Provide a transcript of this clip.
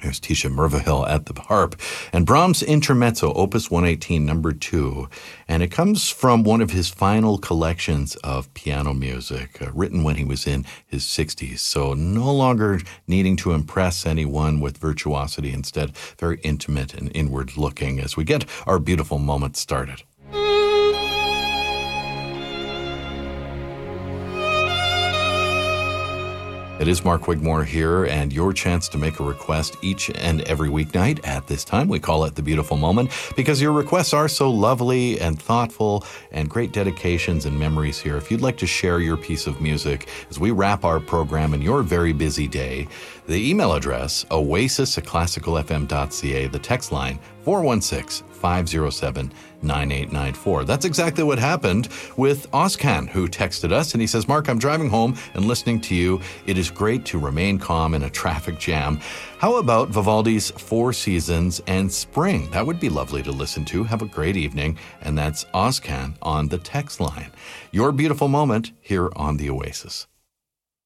Here's Tisha Mervahil at the harp. And Brahms' Intermezzo, Opus 118, number 2. And it comes from one of his final collections of piano music, written when he was in his 60s. So no longer needing to impress anyone with virtuosity, instead very intimate and inward-looking as we get our beautiful moment started. It is Mark Wigmore here, and your chance to make a request each and every weeknight at this time. We call it The Beautiful Moment because your requests are so lovely and thoughtful and great dedications and memories here. If you'd like to share your piece of music as we wrap our program in your very busy day, the email address, oasis@classicalfm.ca, the text line, 416-507-9894. That's exactly what happened with Oskan, who texted us, and he says, Mark, I'm driving home and listening to you. It is great to remain calm in a traffic jam. How about Vivaldi's Four Seasons and Spring? That would be lovely to listen to. Have a great evening. And that's Oskan on the text line. Your beautiful moment here on The Oasis.